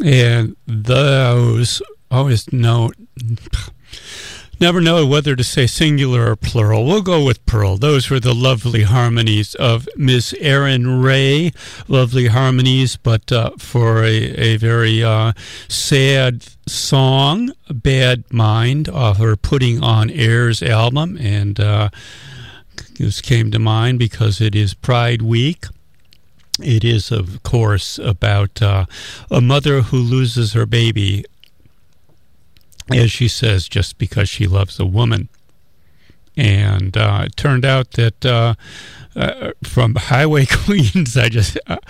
And those always never know whether to say singular or plural. We'll go with plural. Those were the lovely harmonies of Miss Erin Ray. Lovely harmonies, but for a very sad song, Bad Mind, off her Putting on Airs album. And this came to mind because it is Pride Week. It is, of course, about a mother who loses her baby, as she says, just because she loves a woman. And it turned out that from Highway Queens, I just love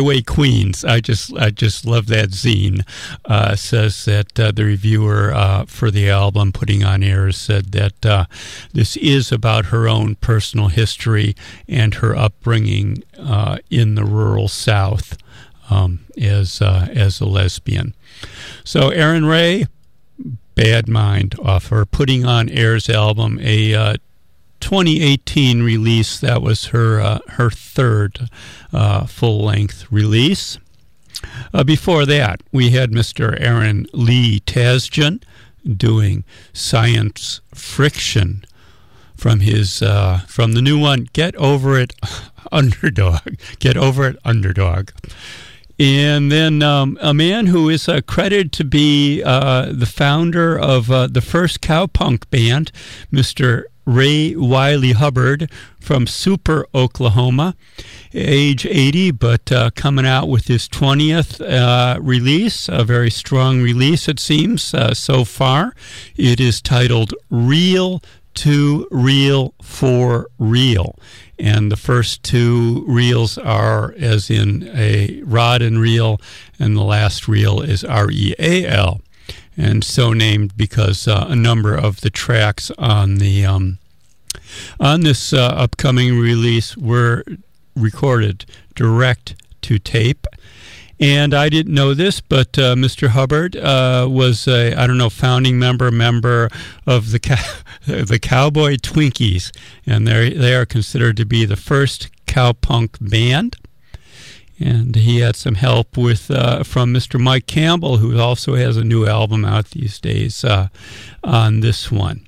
that zine. Says that the reviewer for the album Putting on Airs said that this is about her own personal history and her upbringing in the rural South as a lesbian. So Erin Ray, Bad Mind, off her Putting on Airs album, a 2018 release. That was her third full-length release. Before that, we had Mr. Aaron Lee Tasjan doing Science Friction from his from the new one, Get Over It, Underdog. Get Over It, Underdog. And then a man who is credited to be the founder of the first cowpunk band, Mr. Ray Wiley Hubbard from Super, Oklahoma, age 80, but coming out with his 20th release, a very strong release, it seems, so far. It is titled Real to Real for Real. And the first two reels are as in a rod and reel, and the last reel is REAL. And so named because a number of the tracks on the on this upcoming release were recorded direct to tape. And I didn't know this, but Mr. Hubbard was a, founding member of the Cowboy Twinkies, and they are considered to be the first cowpunk band. And he had some help with from Mr. Mike Campbell, who also has a new album out these days on this one.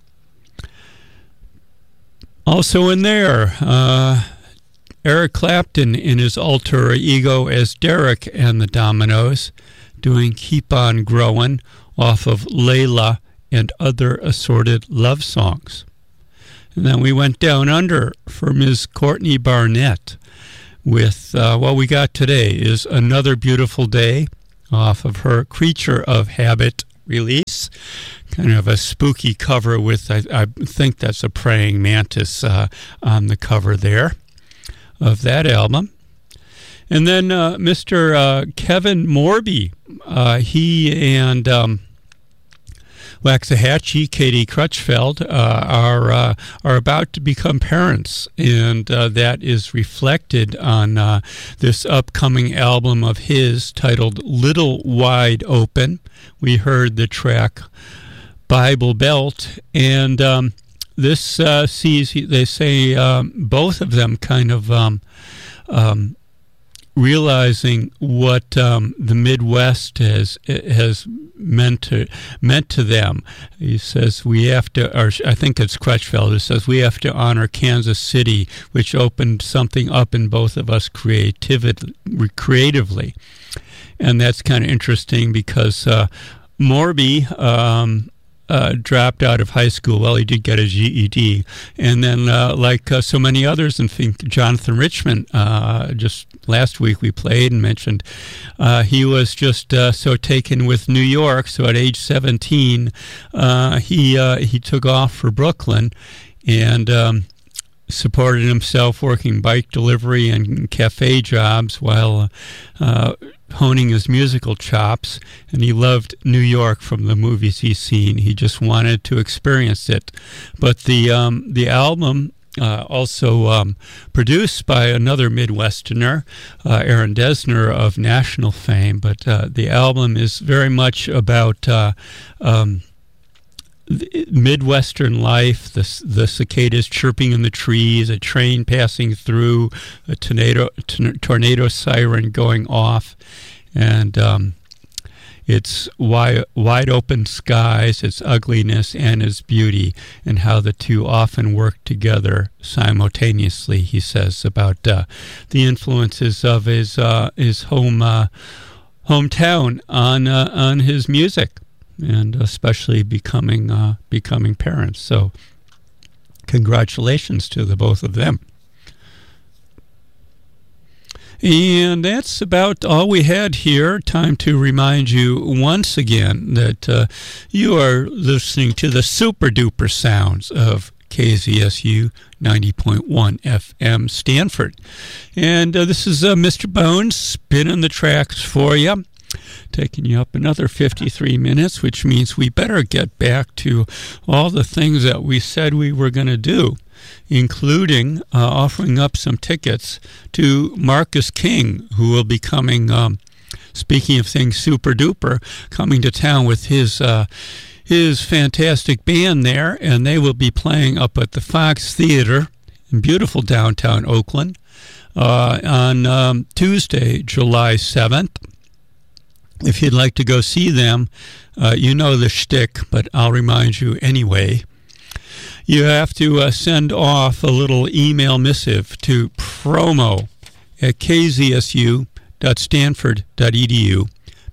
Also in there, Eric Clapton in his alter ego as Derek and the Dominoes, doing Keep On Growing off of Layla and Other Assorted Love Songs. And then we went down under for Ms. Courtney Barnett with what we got today is Another Beautiful Day off of her Creature of Habit release. Kind of a spooky cover with, I think that's a praying mantis on the cover there of that album. And then Mr. Kevin Morby, he and Waxahachie, Katie Crutchfield, are about to become parents, and that is reflected on this upcoming album of his titled Little Wide Open. We heard the track Bible Belt, and this sees, they say, both of them kind of realizing what the Midwest has meant to them. He says we have to, or I think it's Crutchfield, who says we have to honor Kansas City, which opened something up in both of us creatively. And that's kind of interesting because Morby dropped out of high school. Well, he did get his GED. And then, like so many others, and think Jonathan Richman, just last week we played and mentioned, he was just so taken with New York. So at age 17, he took off for Brooklyn and supported himself working bike delivery and cafe jobs while honing his musical chops, and he loved New York from the movies he's seen. He just wanted to experience it. But the album also produced by another Midwesterner, Aaron Dessner of national fame, but the album is very much about Midwestern life, the cicadas chirping in the trees, a train passing through, a tornado siren going off, and its wide open skies, its ugliness, and its beauty, and how the two often work together simultaneously, he says, about the influences of his hometown on his music, and especially becoming parents. So congratulations to the both of them. And that's about all we had here. Time to remind you once again that you are listening to the super duper sounds of KZSU 90.1 FM Stanford. And this is Mr. Bones spinning the tracks for you, taking you up another 53 minutes, which means we better get back to all the things that we said we were going to do, including offering up some tickets to Marcus King, who will be coming, speaking of things super duper, coming to town with his fantastic band there, and they will be playing up at the Fox Theater in beautiful downtown Oakland on Tuesday, July 7th. If you'd like to go see them, you know the shtick, but I'll remind you anyway. You have to send off a little email missive to promo@kzsu.stanford.edu,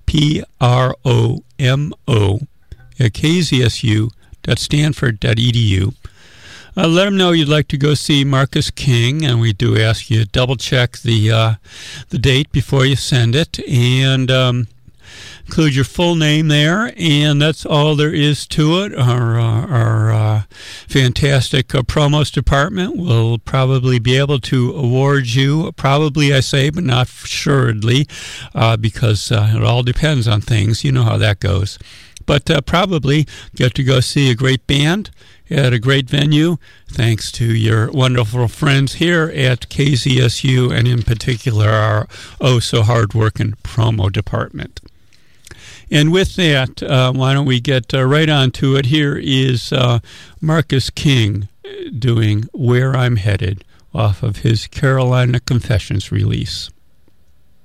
promo@kzsu.stanford.edu. Let them know you'd like to go see Marcus King, and we do ask you to double-check the date before you send it, and include your full name there, and that's all there is to it. Our fantastic promos department will probably be able to award you, probably I say, but not assuredly, because it all depends on things. You know how that goes. But probably get to go see a great band at a great venue, thanks to your wonderful friends here at KZSU, and in particular our oh-so-hard-working promo department. And with that, why don't we get right on to it? Here is Marcus King doing Where I'm Headed off of his Carolina Confessions release.